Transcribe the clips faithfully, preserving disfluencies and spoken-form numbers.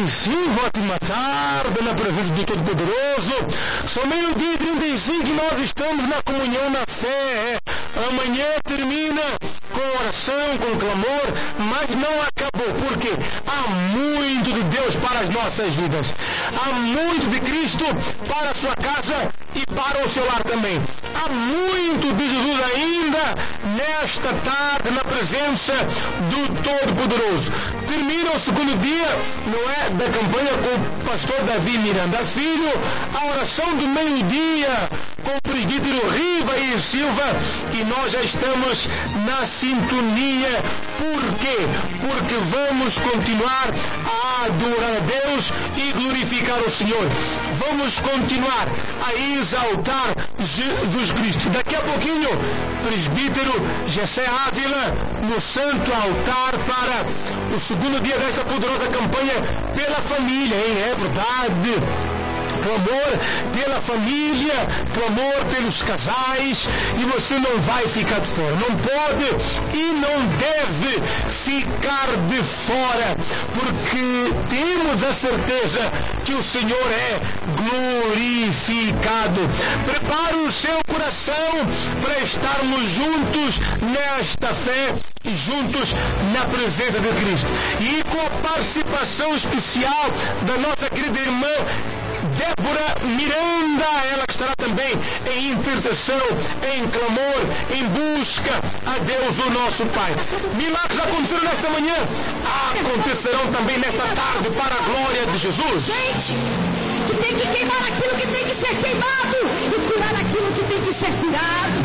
e cinco, ótima tarde na presença do Todo-Poderoso. São meio-dia e trinta e cinco e nós estamos na comunhão na fé. Amanhã termina com oração, com clamor, mas não acabou, porque há muito de Deus para as nossas vidas. Há muito de Cristo para a sua casa e para o seu lar também. Há muito de Jesus ainda nesta tarde na presença do Todo-Poderoso. Termina o segundo dia, não é, da campanha com o pastor Davi Miranda Filho, a oração do meio-dia com o presbítero Riva e Silva, e nós já estamos na sintonia. Por quê? Porque vamos continuar a adorar a Deus e glorificar o Senhor. Vamos continuar a exaltar Jesus Cristo. Daqui a pouquinho, presbítero Jessé Ávila no santo altar para o segundo dia desta poderosa campanha pela família, hein? É verdade. Clamor pela família, clamor pelos casais, e você não vai ficar de fora, não pode e não deve ficar de fora, porque temos a certeza que o Senhor é glorificado. Prepare o seu coração para estarmos juntos nesta fé e juntos na presença de Cristo, e com a participação especial da nossa querida irmã Débora Miranda, ela estará também em intercessão, em clamor, em busca a Deus, o nosso Pai. Milagres aconteceram nesta manhã, acontecerão também nesta tarde para a glória de Jesus. Gente, tu tem que queimar aquilo que tem que ser queimado e tirar aquilo que tem que ser tirado.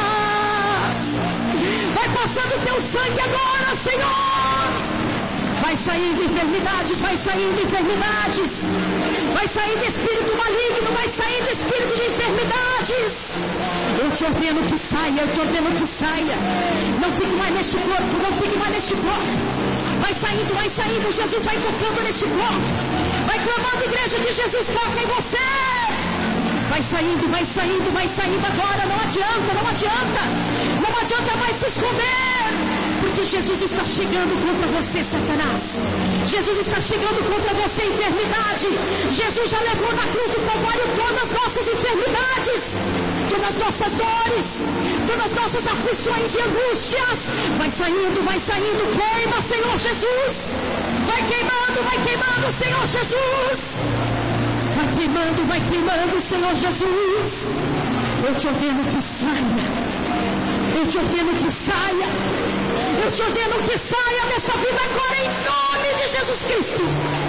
Vai passando teu sangue agora, Senhor. Vai sair de enfermidades, vai sair de enfermidades, vai sair de espírito maligno, vai sair de espírito de enfermidades. Eu te ordeno que saia, eu te ordeno que saia. Não fique mais neste corpo, não fique mais neste corpo. Vai saindo, vai saindo, Jesus vai tocando neste corpo. Vai clamando, igreja, que Jesus toca em você. Vai saindo, vai saindo, vai saindo agora. Não adianta, não adianta. Não adianta mais se esconder. Porque Jesus está chegando contra você, Satanás. Jesus está chegando contra você, enfermidade. Jesus já levou na cruz do Calvário todas as nossas enfermidades, todas as nossas dores, todas as nossas aflições e angústias. Vai saindo, vai saindo. Queima, Senhor Jesus. Vai queimando, vai queimando, Senhor Jesus. Vai queimando, vai queimando, Senhor Jesus. Eu te ordeno que saia. Eu te ordeno que saia. Eu te ordeno que saia dessa vida agora em nome de Jesus Cristo.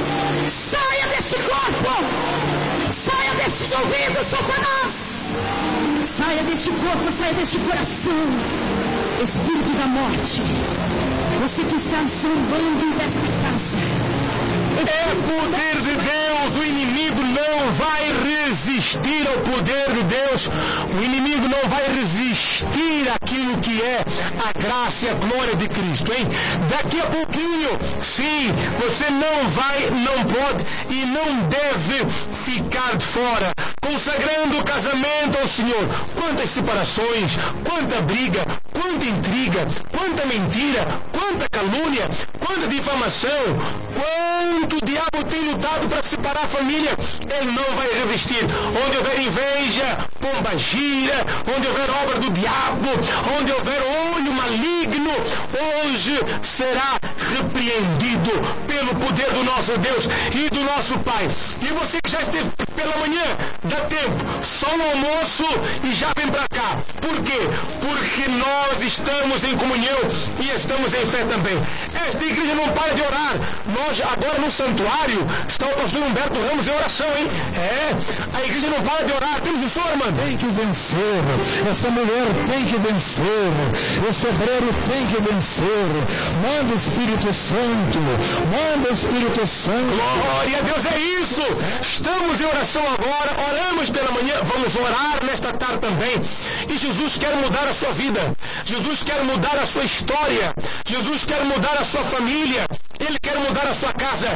Saia deste corpo. Saia destes ouvidos, Satanás. Saia deste corpo, saia deste coração. Espírito da morte. Você que está zombando desta casa. É poder de Deus, o inimigo não vai resistir ao poder de Deus, o inimigo não vai resistir àquilo que é a graça e a glória de Cristo, hein? Daqui a pouquinho, sim, você não vai, não pode e não deve ficar de fora, consagrando o casamento ao Senhor. Quantas separações, quanta briga, quanta intriga, quanta mentira, quanta calúnia, quanta difamação, quanto o diabo tem lutado para separar a família, ele não vai resistir. Onde houver inveja, pombagira, onde houver obra do diabo, onde houver olho maligno, hoje será repreendido pelo poder do nosso Deus e do nosso Pai. E você que já esteve pela manhã, dá tempo, só no almoço e já vem para cá. Por quê? Porque nós estamos em comunhão e estamos em fé também. Esta igreja não para de orar. Nós agora no santuário está o pastor Humberto Ramos em oração, hein? É, a igreja não para de orar. Temos isso, irmão? Tem que vencer. Essa mulher tem que vencer. Esse obreiro tem que vencer. Manda o Espírito Santo. Manda o Espírito Santo. Glória a Deus, é isso. Estamos em oração agora. Oramos pela manhã. Vamos orar nesta tarde também. E Jesus quer mudar a sua vida. Jesus quer mudar a sua história. Jesus quer mudar a sua família. Ele quer mudar a sua casa.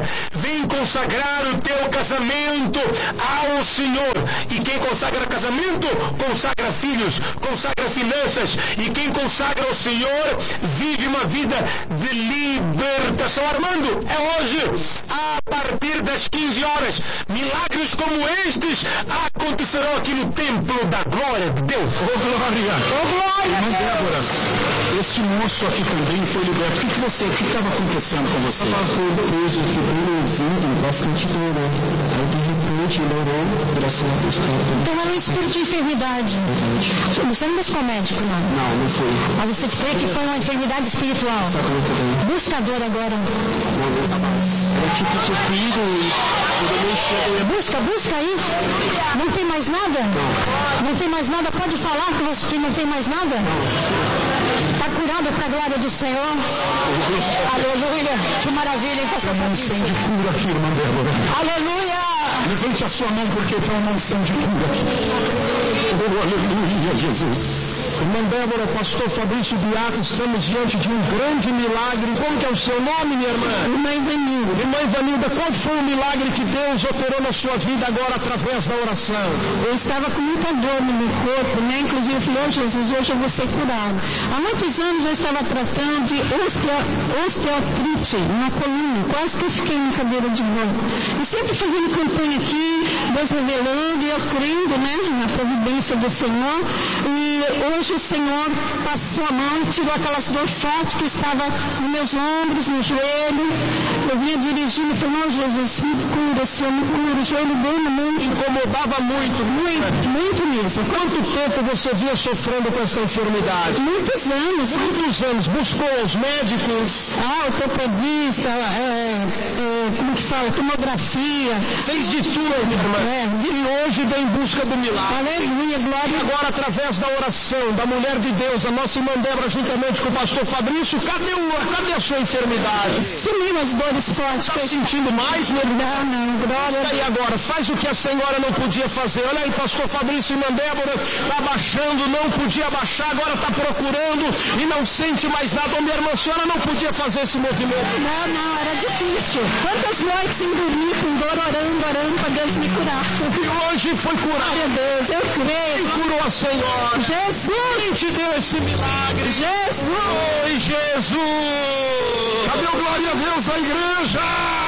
vem consagrar o teu casamento ao Senhor. E quem consagra casamento, consagra filhos, consagra finanças. E quem consagra ao Senhor, vive uma vida de libertação. Armando, é hoje, a partir das quinze horas, milagres como estes acontecerão aqui no templo da glória de Deus. Oh, glória! Oh, glória! Irmã Débora, esse moço aqui também foi liberto. O que, que você, o que estava acontecendo com você? Estava preso aqui pelo ouvido, bastante dor. Aí de repente ele orou, coração apostado. Então era um espírito de enfermidade. Você não buscou médico, não? Não, não foi. Mas você crê que foi uma enfermidade espiritual? Busca a dor agora. Não aguenta mais. Era tipo tupido e quando eu enxergo... Busca, busca aí. Não tem mais nada? Não. Não tem mais nada? Pode falar que, você, que não tem mais nada? Está curado para a glória do Senhor? Aleluia. Que maravilha, hein, pastor? Tem uma unção de cura aqui, irmã Débora. Aleluia. Levante a sua mão porque tem uma unção de cura aqui. Oh, aleluia, Jesus. Irmã Débora, pastor Fabrício Beato, estamos diante de um grande milagre. Como que é o seu nome, minha irmã? Irmã Ivanilda. Irmã Ivanilda, qual foi o milagre que Deus operou na sua vida agora através da oração? Eu estava com muita dor no meu corpo, né? Inclusive eu falei, oh, Jesus, hoje eu vou ser curado. Há muitos anos eu estava tratando de osteo, osteoartrite na coluna, quase que eu fiquei em cadeira de banco. E sempre fazendo campanha aqui, Deus revelando e eu crendo, né, na providência do Senhor. E hoje o Senhor passou a mão e tirou aquelas dores fortes que estavam nos meus ombros, no joelho. Eu vinha dirigindo e falei, não, Jesus, me cura, Senhor, me cura. O joelho doendo muito. Incomodava muito, muito, muito mesmo. Quanto tempo você vinha sofrendo com essa enfermidade? Muitos anos. Muitos anos. Buscou os médicos? Ah, ortopedista, é, é, como que fala? Tomografia. Fez de tudo, irmã. É, de... E hoje vem em busca do milagre. Aleluia, glória. E agora, através da oração da mulher de Deus, a nossa irmã Débora, juntamente com o pastor Fabrício, cadê, o, cadê a sua enfermidade? Sumiu as dores fortes. Está sentindo mais, meu irmão? Não, não, glória. E aí agora, faz o que a senhora não podia fazer. Olha aí, pastor Fabrício e irmã Débora, está baixando, não podia baixar, agora está procurando e não sente mais nada. Ô, minha irmã, a senhora não podia fazer esse movimento. Não, não, era difícil. Quantas noites sem dormir, com dor, orando, orando para Deus me curar. E hoje foi curado. Glória a Deus, eu creio. Quem curou a senhora? Jesus. Quem te deu esse milagre? Jesus. Oi, Jesus. Cadê o glória a Deus da igreja?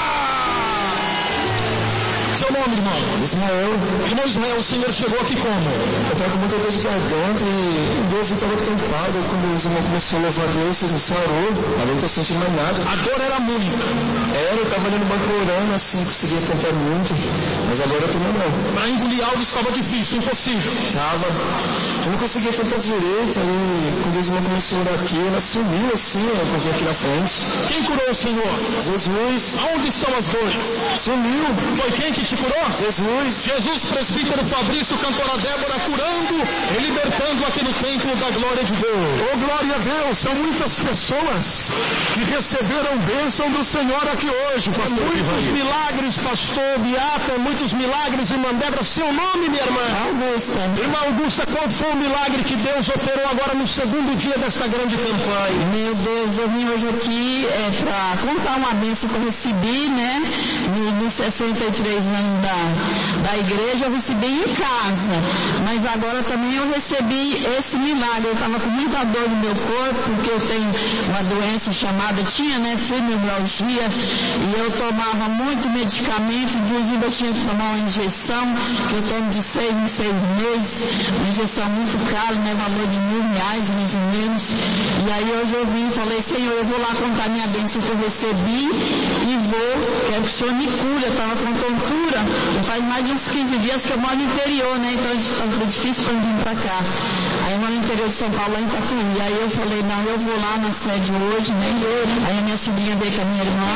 Seu nome, irmão? Israel. Irmão Israel, o senhor chegou aqui como? Eu estava com muita dor de garganta e o Deus estava tampado. Quando o irmão começou a louvar a Deus, ele sarou. Agora não estou sentindo mais nada. A dor era muito. Era, eu estava ali no banco orando assim, conseguia cantar muito. Mas agora eu estou melhor. Para engolir algo estava difícil, impossível. Tava. Eu não conseguia cantar direito. Aí quando o irmão começou a orar aqui, ela sumiu assim, eu vi aqui na frente. Quem curou o senhor? Jesus. Aonde estão as dores? Sumiu. Foi quem que te curou? Jesus. Jesus, presbítero Fabrício, cantora Débora, curando e libertando aqui no templo da glória de Deus. Oh, glória a Deus, são muitas pessoas que receberam bênção do Senhor aqui hoje, pastor. Muitos milagres, pastor Beata, muitos milagres, irmã Débora. Seu nome, minha irmã? Augusta. Irmã Augusta, qual foi o milagre que Deus operou agora no segundo dia desta grande campanha? Meu Deus, eu vim hoje aqui é, para contar uma bênção que eu recebi, né, nos sessenta e três anos da da igreja, eu recebi em casa, mas agora também eu recebi esse milagre. Eu estava com muita dor no meu corpo, porque eu tenho uma doença chamada, tinha, né, fibromialgia, e eu tomava muito medicamento, inclusive eu tinha que tomar uma injeção, que eu tomo de seis em seis meses, uma injeção muito cara, né, valor de mil reais, mais ou menos. E aí hoje eu vim e falei, Senhor, eu vou lá contar minha bênção que eu recebi e vou, quero que o Senhor me cure. Eu estava com tontura, faz mais de uns quinze dias que eu moro no interior, né? Então é difícil para vir para cá. Aí eu moro no interior de São Paulo, lá em Tatuí. Aí eu falei, não, eu vou lá na sede hoje, né? Aí a minha sobrinha veio com a minha irmã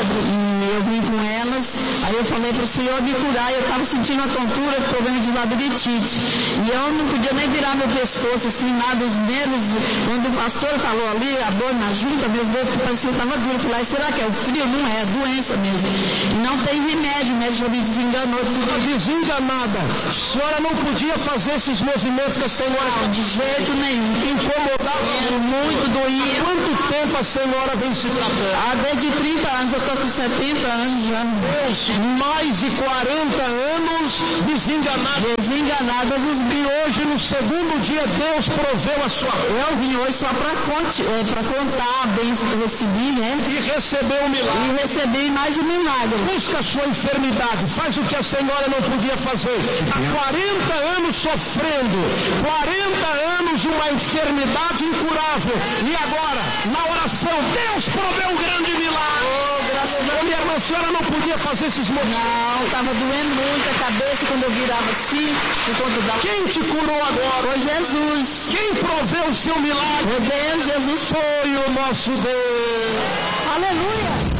e eu vim com elas. Aí eu falei para o Senhor me curar. Eu estava sentindo a tontura, problema de labirintite. E eu não podia nem virar meu pescoço, assim, nada, os nervos. Quando o pastor falou ali, a dor na junta, meus dedos parecia que estava duro. Eu falei, será que é o frio? Não é, é doença mesmo. E não tem remédio, né? Já me desenganou tudo. Desenganada. A senhora não podia fazer esses movimentos que a senhora... Não, de jeito nenhum. Incomodava muito, doía. Quanto tempo a senhora vem se tratando? Ah, desde trinta anos, eu estou com setenta anos já. Deus, mais de quarenta anos desenganada. Desenganada. E hoje, no segundo dia, Deus proveu a sua fé. Eu vim hoje só para é, contar a bênção que eu recebi, né? E recebeu um milagre. E recebi mais um milagre. Busca a sua enfermidade, faz o que a senhora não podia fazer. Há quarenta anos sofrendo, quarenta anos de uma enfermidade incurável. E agora, na oração, Deus proveu um grande milagre. Oh, graças a Deus. Minha irmã, a senhora não podia fazer esses movimentos. Não, estava doendo muito a cabeça quando eu virava assim. Enquanto dava... Quem te curou agora? Foi Jesus. Quem proveu o seu milagre? Foi Deus, Jesus. Foi o nosso Deus. Aleluia.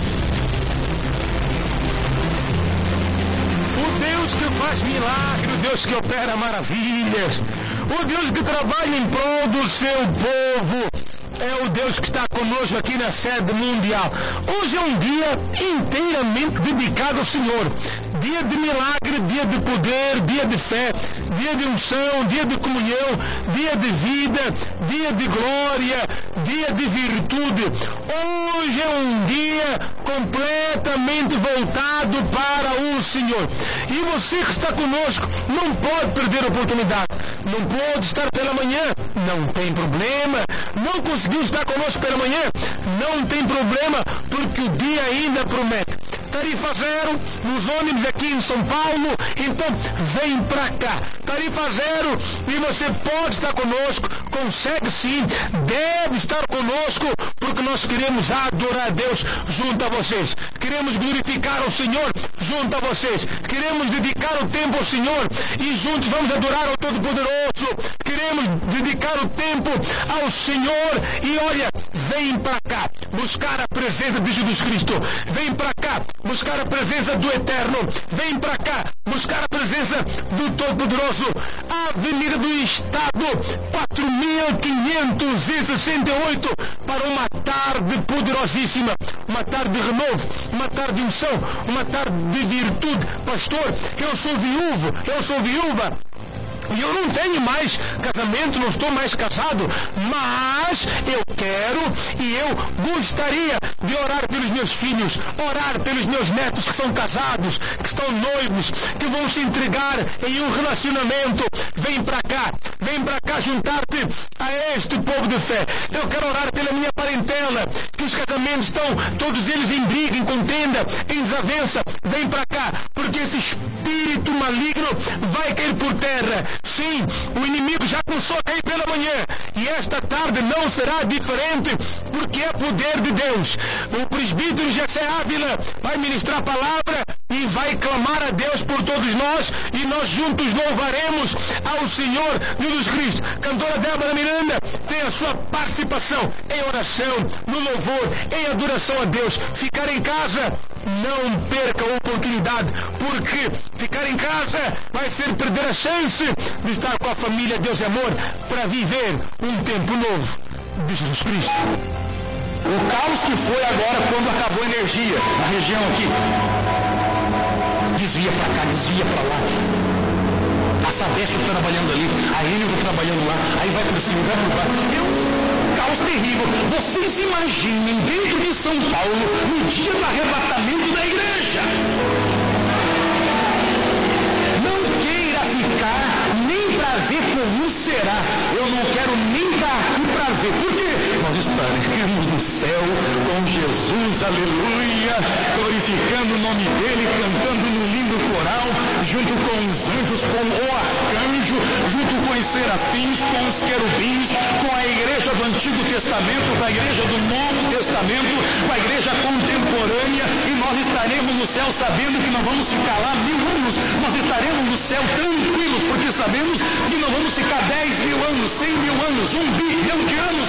O Deus que faz milagre, o Deus que opera maravilhas, o Deus que trabalha em prol do seu povo, é o Deus que está conosco aqui na sede mundial. Hoje é um dia inteiramente dedicado ao Senhor. Dia de milagre, dia de poder, dia de fé, dia de unção, dia de comunhão, dia de vida, dia de glória, dia de virtude. Hoje é um dia completamente voltado para o Senhor. E você que está conosco não pode perder a oportunidade. Não pode estar pela manhã, não tem problema. Não conseguiu estar conosco pela manhã, não tem problema, porque o dia ainda promete. Tarifa zero nos ônibus aqui em São Paulo, então vem pra cá. Tarifa zero e você pode estar conosco, consegue sim, deve estar conosco, porque nós queremos adorar a Deus junto a vocês. Queremos glorificar ao Senhor junto a vocês. Queremos dedicar o tempo ao Senhor e juntos vamos adorar ao Todo-Poderoso. Queremos dedicar o tempo ao Senhor e olha, vem pra cá buscar a presença de Jesus Cristo. Vem pra cá buscar a presença do Eterno. Vem pra cá buscar a presença do Todo-Poderoso. Avenida do Estado, quatro mil quinhentos e sessenta e oito, para uma tarde poderosíssima, uma tarde de renovo, uma tarde de unção, uma tarde de virtude. Pastor, eu sou viúvo, eu sou viúva. E eu não tenho mais casamento, não estou mais casado, mas eu quero e eu gostaria de orar pelos meus filhos, orar pelos meus netos que são casados, que estão noivos, que vão se entregar em um relacionamento. Vem para cá, vem para cá juntar-te a este povo de fé. Eu quero orar pela minha parentela, que os casamentos estão todos eles em briga, em contenda, em desavença. Vem para cá, porque esse espírito maligno vai cair por terra. Sim, o inimigo já começou a cair pela manhã e esta tarde não será diferente, porque é poder de Deus. O presbítero Jessé Ávila vai ministrar a palavra e vai clamar a Deus por todos nós e nós juntos louvaremos ao Senhor Jesus Cristo. Cantora Débora Miranda tem a sua participação em oração, no louvor, em adoração a Deus. Ficar em casa, não perca a oportunidade, porque ficar em casa vai ser perder a chance de estar com a família Deus e Amor para viver um tempo novo de Jesus Cristo. O caos que foi agora quando acabou a energia na região aqui. Desvia para cá, desvia para lá. A Sabesp trabalhando ali, a Enel trabalhando lá, aí vai para cima, vai para baixo. É um caos terrível. Vocês imaginem dentro de São Paulo, no dia do arrebatamento da igreja. Não queira ficar nem para ver como será. Eu não quero nem estar aqui para ver. Por quê? Nós estaremos no céu com Jesus, aleluia, glorificando o nome dele, cantando no lindo coral, junto com os anjos, com o arcanjo, junto com os serafins, com os querubins, com a igreja do Antigo Testamento, com a igreja do Novo Testamento, com a igreja contemporânea, e nós estaremos no céu sabendo que não vamos ficar lá mil anos, nós estaremos no céu tranquilos, porque sabemos que não vamos ficar dez mil anos, cem mil anos, um bilhão de anos,